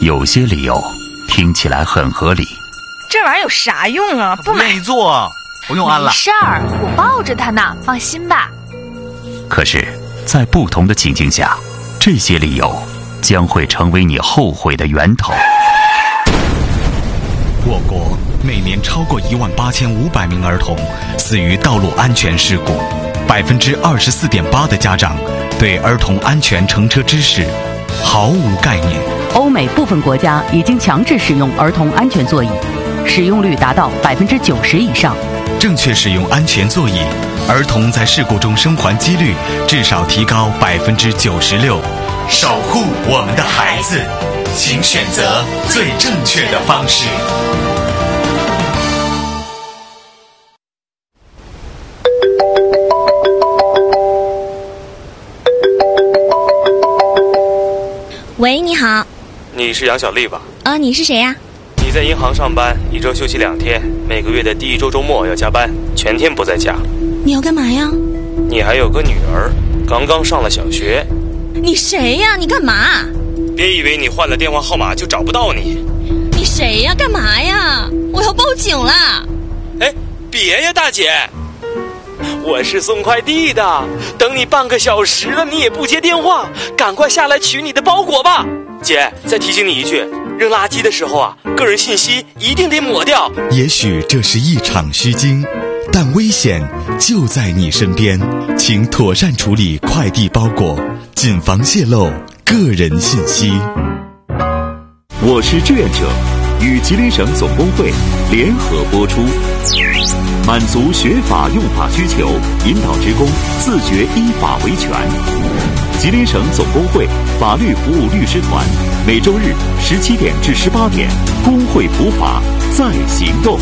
有些理由听起来很合理。 这玩意儿有啥用啊？不愿意做，不用安了。 没事儿，我抱着它呢，放心吧。 可是，在不同的情境下，这些理由将会成为你后悔的源头。 我国每年超过18500名儿童死于道路安全事故，24.8%的家长对儿童安全乘车知识毫无概念。 欧美部分国家已经强制使用儿童安全座椅，使用率达到90%以上。 正确使用安全座椅，儿童在事故中生还几率至少提高96%。守护我们的孩子，请选择最正确的方式。 喂，你好。 你是杨小丽吧？ 你是谁呀？ 你在银行上班，1周休息2天，每个月的第1周周末要加班，全天不在家。 你要干嘛呀？ 你还有个女儿，刚刚上了小学。 你谁呀？你干嘛？ 别以为你换了电话号码就找不到你。 你谁呀？干嘛呀？我要报警了。 哎，别呀，大姐，我是送快递的，等你半个小时了，你也不接电话，赶快下来取你的包裹吧。姐，再提醒你一句，扔垃圾的时候啊，个人信息一定得抹掉。 也许这是一场虚惊，但危险就在你身边，请妥善处理快递包裹，谨防泄露个人信息。 我是志愿者与吉林省总工会联合播出，满足学法用法需求，引导职工自觉依法维权。吉林省总工会法律服务律师团每周日17点至18点，工会普法在行动。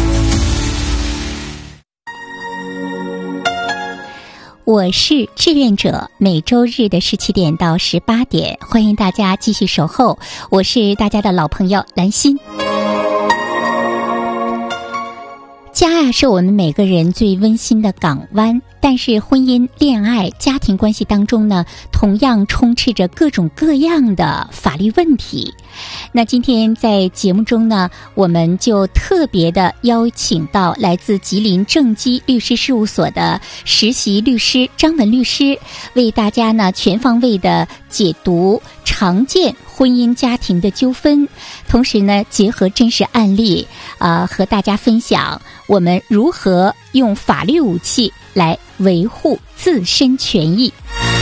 我是志愿者，每周日的17点到18点，欢迎大家继续守候。我是大家的老朋友兰心。家啊，是我们每个人最温馨的港湾，但是婚姻、恋爱、家庭关系当中呢，同样充斥着各种各样的法律问题。那今天在节目中呢，我们就特别的邀请到来自吉林正基律师事务所的实习律师张文律师，为大家呢全方位的解读常见婚姻家庭的纠纷，同时呢结合真实案例和大家分享我们如何用法律武器来维护自身权益。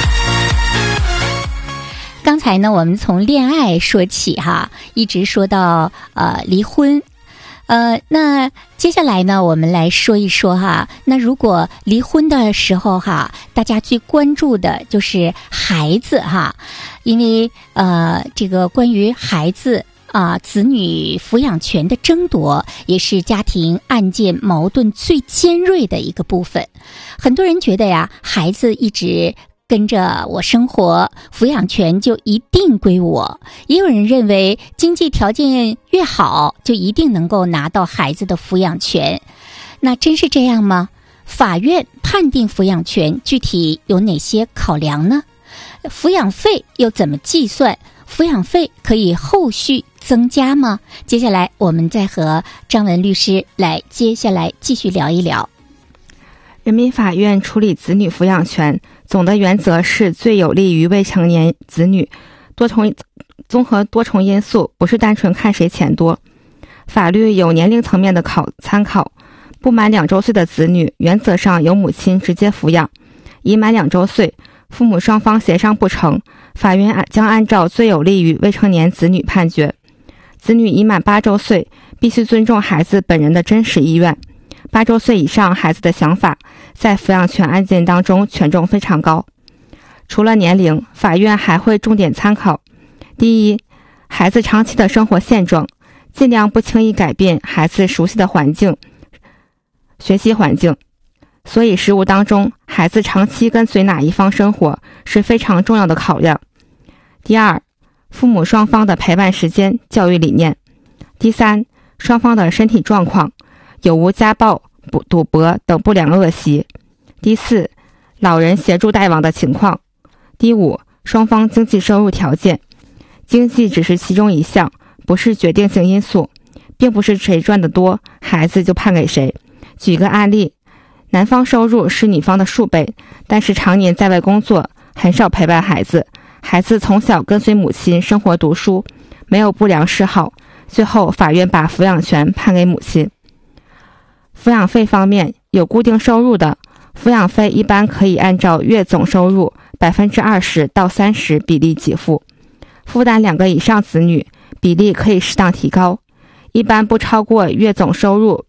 刚才呢我们从恋爱说起一直说到离婚。那接下来呢我们来说一说那如果离婚的时候大家最关注的就是孩子因为这个关于孩子子女抚养权的争夺也是家庭案件矛盾最尖锐的一个部分。很多人觉得孩子一直跟着我生活，抚养权就一定归我。也有人认为经济条件越好，就一定能够拿到孩子的抚养权。那真是这样吗？法院判定抚养权具体有哪些考量呢？抚养费又怎么计算？抚养费可以后续增加吗？接下来我们再和张文律师接下来继续聊一聊。 人民法院处理子女抚养权总的原则是最有利于未成年子女，综合多重因素，不是单纯看谁钱多。法律有年龄层面的参考，不满2周岁的子女原则上由母亲直接抚养，已满2周岁，父母双方协商不成，法院将按照最有利于未成年子女判决。子女已满8周岁，必须尊重孩子本人的真实意愿。8周岁以上孩子的想法在抚养权案件当中权重非常高。除了年龄，法院还会重点参考：第一，孩子长期的生活现状，尽量不轻易改变孩子熟悉的环境、学习环境。所以实务当中，孩子长期跟随哪一方生活是非常重要的考量。第二，父母双方的陪伴时间、教育理念。第三，双方的身体状况，有无家暴、赌博等不良恶习。第四，老人协助带往的情况。第五，双方经济收入条件。经济只是其中一项， 不是决定性因素，并不是谁赚得多，孩子就判给谁。举个案例，男方收入是女方的数倍，但是常年在外工作，很少陪伴孩子，孩子从小跟随母亲生活读书，没有不良嗜好，最后法院把抚养权判给母亲。抚养费方面，有固定收入的，抚养费一般可以按照月总收入20%到30%比例给付，负担2个以上子女，比例可以适当提高，一般不超过月总收入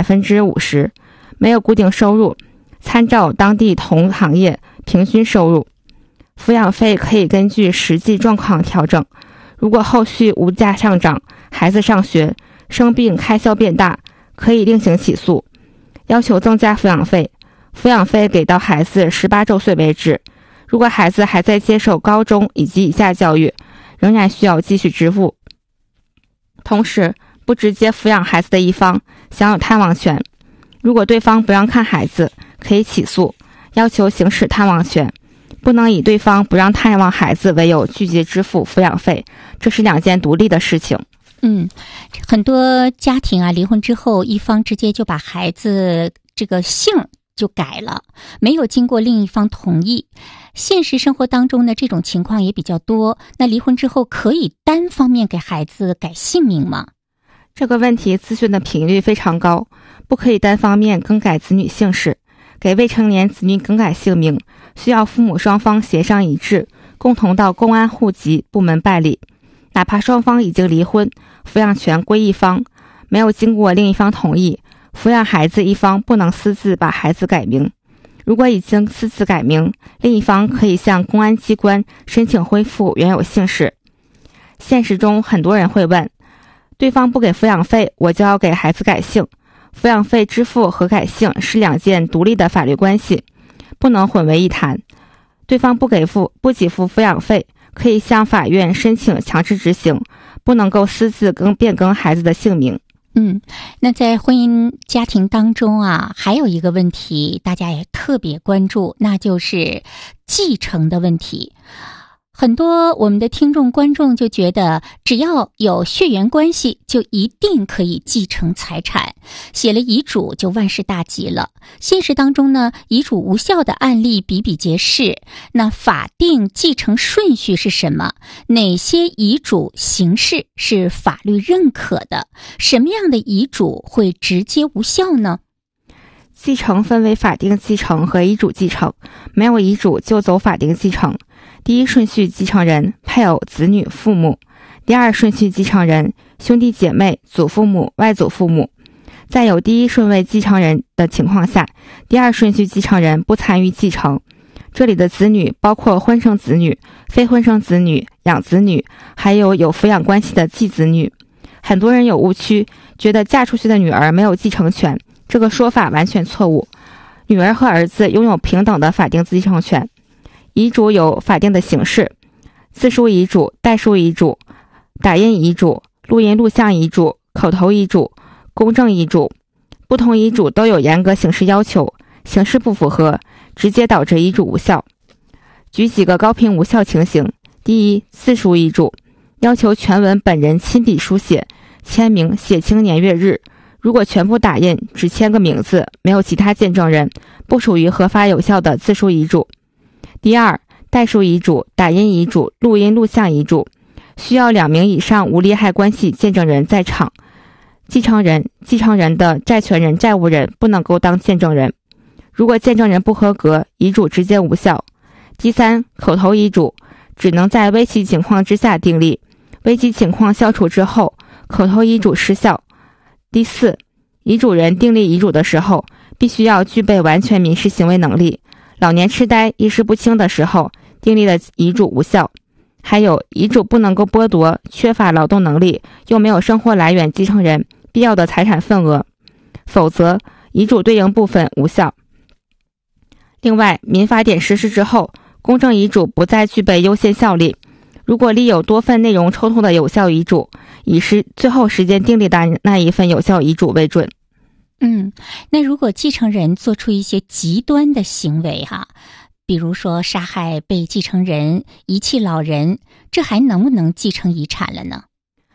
50%，没有固定收入，参照当地同行业平均收入。抚养费可以根据实际状况调整，如果后续物价上涨，孩子上学、生病开销变大，可以另行起诉，要求增加抚养费。抚养费给到孩子18周岁为止，如果孩子还在接受高中以及以下教育，仍然需要继续支付。同时，不直接抚养孩子的一方享有探望权，如果对方不让看孩子，可以起诉，要求行使探望权，不能以对方不让探望孩子为由拒绝支付抚养费，这是2件独立的事情。 很多家庭啊，离婚之后，一方直接就把孩子这个姓就改了，没有经过另一方同意。现实生活当中呢，这种情况也比较多。那离婚之后，可以单方面给孩子改姓名吗？ 这个问题咨询的频率非常高，不可以单方面更改子女姓氏。给未成年子女更改姓名，需要父母双方协商一致，共同到公安户籍部门办理。哪怕双方已经离婚，抚养权归一方，没有经过另一方同意，抚养孩子一方不能私自把孩子改名。如果已经私自改名，另一方可以向公安机关申请恢复原有姓氏。现实中很多人会问，对方不给抚养费，我就要给孩子改姓。抚养费支付和改姓是2件独立的法律关系，不能混为一谈。对方不给付抚养费，可以向法院申请强制执行，不能够私自变更孩子的姓名。 那在婚姻家庭当中啊，还有一个问题大家也特别关注，那就是继承的问题。很多我们的听众观众就觉得，只要有血缘关系，就一定可以继承财产，写了遗嘱就万事大吉了。现实当中呢，遗嘱无效的案例比比皆是。那法定继承顺序是什么？哪些遗嘱形式是法律认可的？什么样的遗嘱会直接无效呢？ 继承分为法定继承和遗嘱继承，没有遗嘱就走法定继承。第一顺序继承人配偶、子女、父母；第二顺序继承人兄弟姐妹、祖父母、外祖父母。在有第一顺位继承人的情况下，第二顺序继承人不参与继承。这里的子女包括婚生子女、非婚生子女、养子女，还有抚养关系的继子女。很多人有误区，觉得嫁出去的女儿没有继承权，这个说法完全错误。女儿和儿子拥有平等的法定继承权。遗嘱有法定的形式：自书遗嘱、代书遗嘱、打印遗嘱、录音录像遗嘱、口头遗嘱、公证遗嘱。不同遗嘱都有严格形式要求，形式不符合，直接导致遗嘱无效。举几个高频无效情形：第一，自书遗嘱，要求全文本人亲笔书写，签名，写清年月日。如果全部打印，只签个名字，没有其他见证人，不属于合法有效的自书遗嘱。第二，代书遗嘱、打印遗嘱、录音录像遗嘱，需要2名以上无利害关系见证人在场，继承人的债权人、债务人不能够当见证人。如果见证人不合格，遗嘱直接无效。第三，口头遗嘱只能在危急情况之下订立，危急情况消除之后，口头遗嘱失效。第四，遗嘱人订立遗嘱的时候，必须要具备完全民事行为能力。老年痴呆、意识不清的时候订立的遗嘱无效。还有，遗嘱不能够剥夺缺乏劳动能力又没有生活来源继承人必要的财产份额，否则遗嘱对应部分无效。另外，民法典实施之后，公证遗嘱不再具备优先效力。如果立有多份内容冲突的有效遗嘱，以最后时间订立的那一份有效遗嘱为准。 那如果继承人做出一些极端的行为比如说杀害被继承人、遗弃老人，这还能不能继承遗产了呢？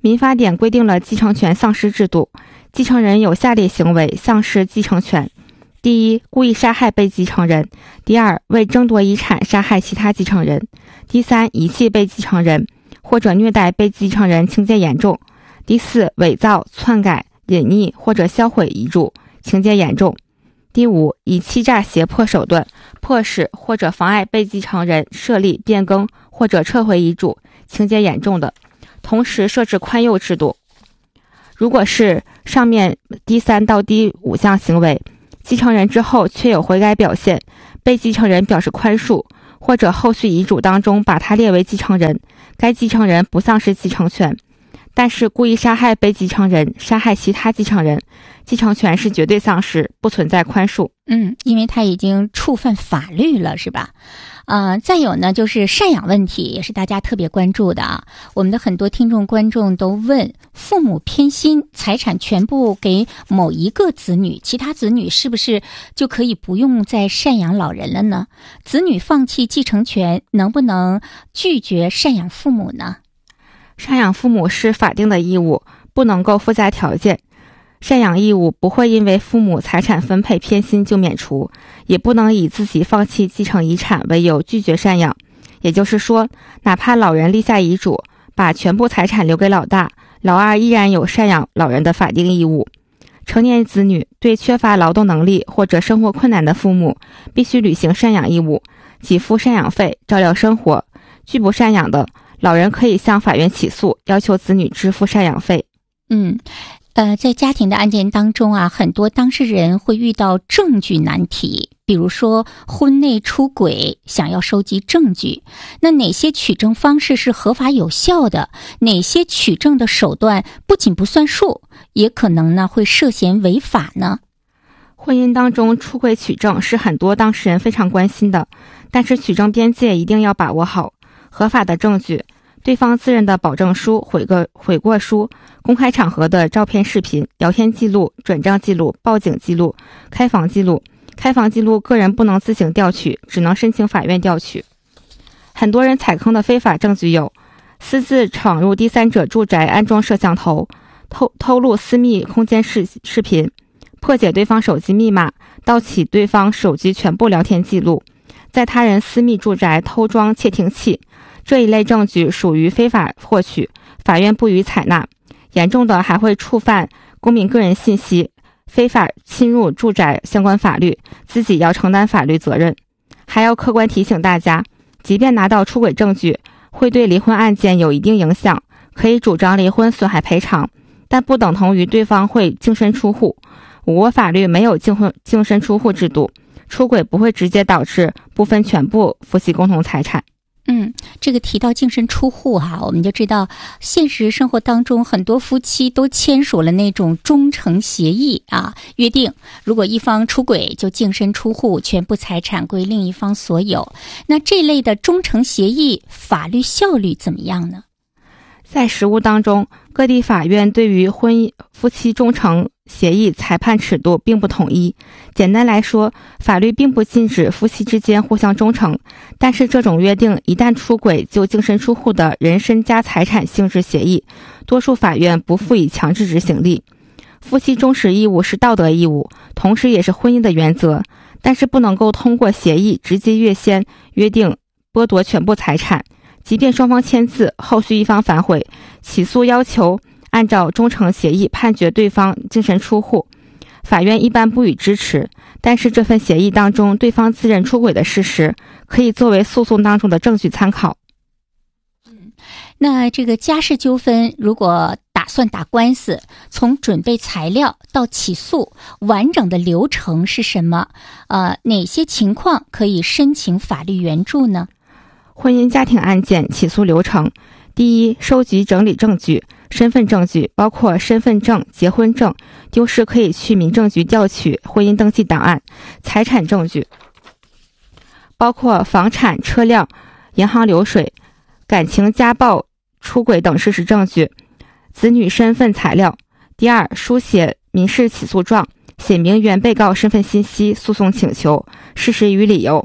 民法典规定了继承权丧失制度，继承人有下列行为丧失继承权：第一，故意杀害被继承人；第二，为争夺遗产杀害其他继承人；第三，遗弃被继承人或者虐待被继承人，情节严重；第四，伪造、篡改、隐匿或者销毁遗嘱，情节严重；第五，以欺诈胁迫手段迫使或者妨碍被继承人设立、变更或者撤回遗嘱，情节严重的，同时设置宽宥制度。如果是上面第3到第5项行为，继承人之后确有悔改表现，被继承人表示宽恕，或者后续遗嘱当中把他列为继承人，该继承人不丧失继承权。但是故意杀害被继承人、杀害其他继承人，继承权是绝对丧失，不存在宽恕。 因为他已经触犯法律了，是吧？再有呢，就是赡养问题，也是大家特别关注的啊。我们的很多听众观众都问，父母偏心，财产全部给某一个子女，其他子女是不是就可以不用再赡养老人了呢？子女放弃继承权，能不能拒绝赡养父母呢？ 赡养父母是法定的义务，不能够附加条件。赡养义务不会因为父母财产分配偏心就免除，也不能以自己放弃继承遗产为由拒绝赡养。也就是说，哪怕老人立下遗嘱，把全部财产留给老大，老二依然有赡养老人的法定义务。成年子女对缺乏劳动能力或者生活困难的父母，必须履行赡养义务，给付赡养费，照料生活。拒不赡养的，老人可以向法院起诉，要求子女支付赡养费。 在家庭的案件当中啊，很多当事人会遇到证据难题，比如说婚内出轨，想要收集证据，那哪些取证方式是合法有效的？哪些取证的手段不仅不算数，也可能呢会涉嫌违法呢？ 婚姻当中出轨取证是很多当事人非常关心的，但是取证边界一定要把握好。合法的证据，对方自认的保证书、悔过书、公开场合的照片、视频、聊天记录、转账记录、报警记录、开房记录。开房记录个人不能自行调取，只能申请法院调取。很多人踩坑的非法证据有：私自闯入第三者住宅安装摄像头，偷录私密空间视频，破解对方手机密码，盗取对方手机全部聊天记录，在他人私密住宅偷装窃听器。这一类证据属于非法获取，法院不予采纳。严重的还会触犯公民个人信息、非法侵入住宅相关法律，自己要承担法律责任。还要客观提醒大家，即便拿到出轨证据，会对离婚案件有一定影响，可以主张离婚损害赔偿，但不等同于对方会净身出户。我国法律没有净身出户制度，出轨不会直接导致不分全部夫妻共同财产。 这个提到净身出户我们就知道现实生活当中很多夫妻都签署了那种忠诚协议约定如果一方出轨就净身出户，全部财产归另一方所有。那这类的忠诚协议法律效率怎么样呢？ 在实务当中，各地法院对于夫妻忠诚协议裁判尺度并不统一。简单来说，法律并不禁止夫妻之间互相忠诚，但是这种约定一旦出轨就净身出户的人身加财产性质协议，多数法院不赋予强制执行力。夫妻忠实义务是道德义务，同时也是婚姻的原则，但是不能够通过协议直接越线约定剥夺全部财产。即便双方签字，后续一方反悔，起诉要求按照忠诚协议判决对方净身出户，法院一般不予支持。但是这份协议当中对方自认出轨的事实，可以作为诉讼当中的证据参考。 那这个家事纠纷如果打算打官司，从准备材料到起诉，完整的流程是什么？哪些情况可以申请法律援助呢？ 婚姻家庭案件起诉流程：第一，收集整理证据，身份证据包括身份证、结婚证，丢失可以去民政局调取婚姻登记档案；财产证据包括房产、车辆、银行流水、感情、家暴、出轨等事实证据；子女身份材料。第二，书写民事起诉状，写明原被告身份信息、诉讼请求、事实与理由。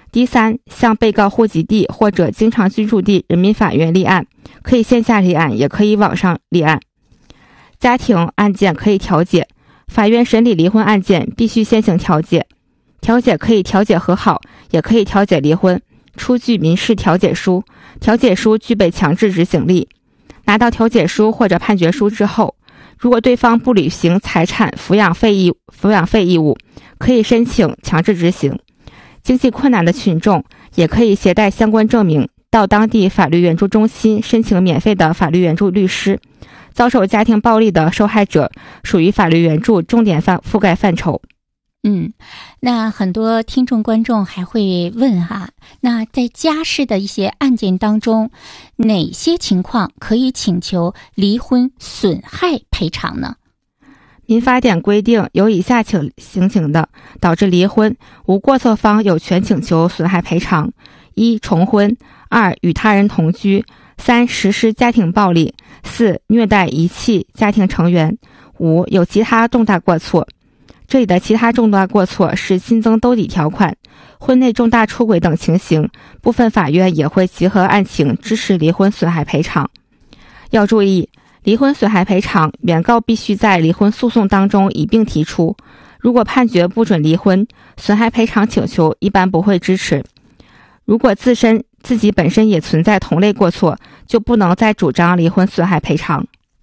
第三，向被告户籍地或者经常居住地人民法院立案，可以线下立案，也可以网上立案。家庭案件可以调解，法院审理离婚案件必须先行调解，调解可以调解和好，也可以调解离婚，出具民事调解书，调解书具备强制执行力。拿到调解书或者判决书之后，如果对方不履行财产抚养费义务，可以申请强制执行。经济困难的群众也可以携带相关证明到当地法律援助中心申请免费的法律援助律师。遭受家庭暴力的受害者属于法律援助重点覆盖范畴。 那很多听众观众还会问那在家事的一些案件当中，哪些情况可以请求离婚损害赔偿呢？ 民法典规定，有以下情形的导致离婚，无过错方有权请求损害赔偿：一、重婚；二、与他人同居；三、实施家庭暴力；四、虐待遗弃家庭成员；五、有其他重大过错。这里的其他重大过错是新增兜底条款、婚内重大出轨等情形，部分法院也会集合案情支持离婚损害赔偿。要注意，离婚损害赔偿，原告必须在离婚诉讼当中一并提出。如果判决不准离婚，损害赔偿请求一般不会支持。如果自己本身也存在同类过错，就不能再主张离婚损害赔偿。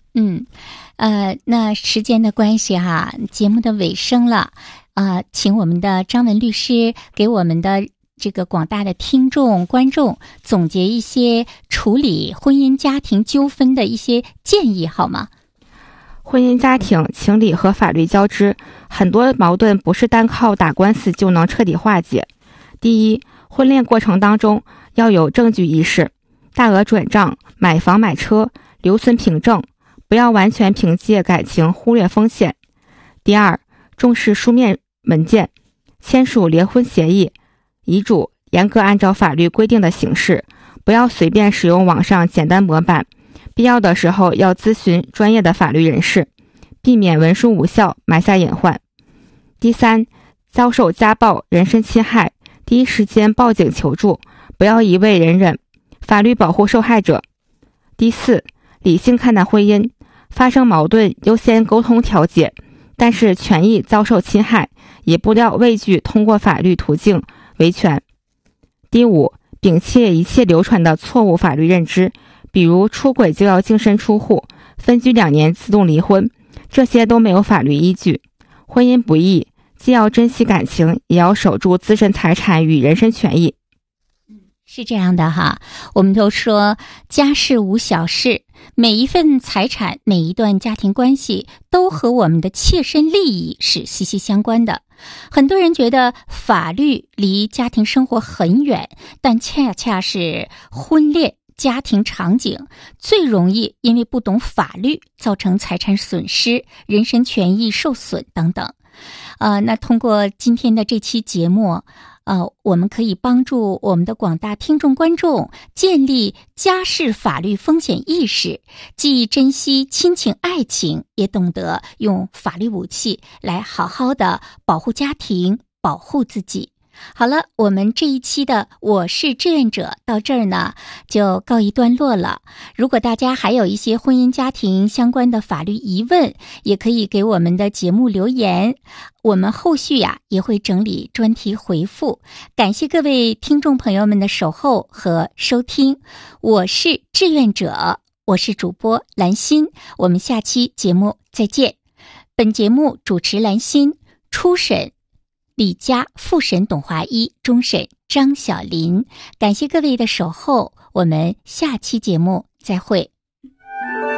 那时间的关系节目的尾声了，请我们的张文律师给我们的这个广大的听众观众总结一些处理婚姻家庭纠纷的一些建议好吗？ 婚姻家庭情理和法律交织，很多矛盾不是单靠打官司就能彻底化解。第一，婚恋过程当中要有证据意识，大额转账、买房买车、留存凭证，不要完全凭借感情忽略风险。第二，重视书面文件，签署离婚协议、遗嘱，严格按照法律规定的形式，不要随便使用网上简单模板，必要的时候要咨询专业的法律人士，避免文书无效埋下隐患。第三，遭受家暴、人身侵害，第一时间报警求助，不要一味忍忍，法律保护受害者。第四，理性看待婚姻，发生矛盾优先沟通调解，但是权益遭受侵害，也不要畏惧通过法律途径维权。第五，摒弃一切流传的错误法律认知，比如出轨就要净身出户，分居2年自动离婚，这些都没有法律依据。婚姻不易，既要珍惜感情，也要守住自身财产与人身权益。 是这样的我们都说家事无小事，每一份财产，每一段家庭关系都和我们的切身利益是息息相关的。很多人觉得法律离家庭生活很远，但恰恰是婚恋家庭场景最容易因为不懂法律造成财产损失、人身权益受损等等。那通过今天的这期节目我们可以帮助我们的广大听众观众建立家事法律风险意识，既珍惜亲情爱情，也懂得用法律武器来好好的保护家庭，保护自己。好了，我们这一期的我是志愿者到这儿呢就告一段落了。如果大家还有一些婚姻家庭相关的法律疑问，也可以给我们的节目留言，我们后续也会整理专题回复。感谢各位听众朋友们的守候和收听，我是志愿者，我是主播兰心，我们下期节目再见。本节目主持兰心，初审李佳，复审董华一，终审张小林。感谢各位的守候，我们下期节目再会。